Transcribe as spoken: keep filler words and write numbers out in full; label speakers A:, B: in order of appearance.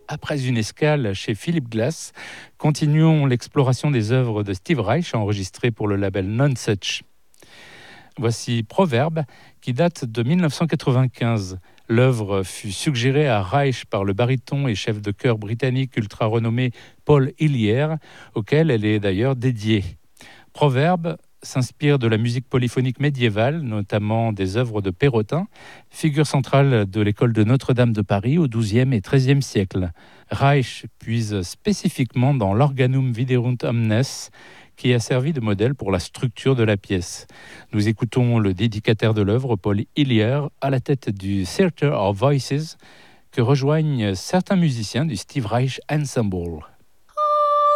A: Après une escale chez Philip Glass, continuons l'exploration des œuvres de Steve Reich enregistrées pour le label Nonesuch. Voici Proverbe, qui date de dix-neuf cent quatre-vingt-quinze. L'œuvre fut suggérée à Reich par le baryton et chef de chœur britannique ultra renommé Paul Hillier, auquel elle est d'ailleurs dédiée. Proverbe s'inspire de la musique polyphonique médiévale, notamment des œuvres de Perrotin, figure centrale de l'école de Notre-Dame de Paris au douzième et treizième siècle. Reich puise spécifiquement dans l'Organum Viderunt Omnes, qui a servi de modèle pour la structure de la pièce. Nous écoutons le dédicataire de l'œuvre, Paul Hillier, à la tête du Theatre of Voices, que rejoignent certains musiciens du Steve Reich Ensemble.